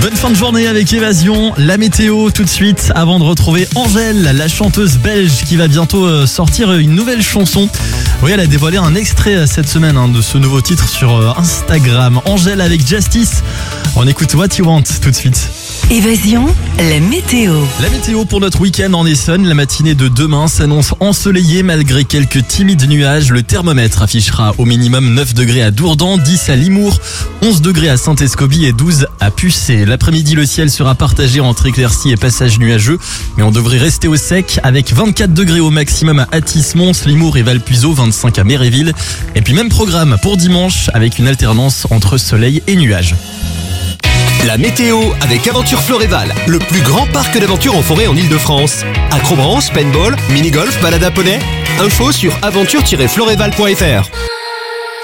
Bonne fin de journée avec Évasion, la météo tout de suite avant de retrouver Angèle, la chanteuse belge qui va bientôt sortir une nouvelle chanson. Oui, elle a dévoilé un extrait cette semaine de ce nouveau titre sur Instagram. Angèle avec Justice. On écoute What You Want tout de suite. Évasion, la météo. La météo pour notre week-end en Essonne. La matinée de demain s'annonce ensoleillée malgré quelques timides nuages. Le thermomètre affichera au minimum 9 degrés à Dourdan, 10 à Limours, 11 degrés à Saint-Escobie et 12 à Pucé. L'après-midi, le ciel sera partagé entre éclaircies et passages nuageux, mais on devrait rester au sec avec 24 degrés au maximum à Athis, Mons, Limours et Valpuiseau, 25 à Méréville. Et puis même programme pour dimanche avec une alternance entre soleil et nuages. La météo avec Aventure Floréval, le plus grand parc d'aventure en forêt en Ile-de-France. Acrobranche, paintball, mini-golf, balade à poney. Info sur aventure-floréval.fr.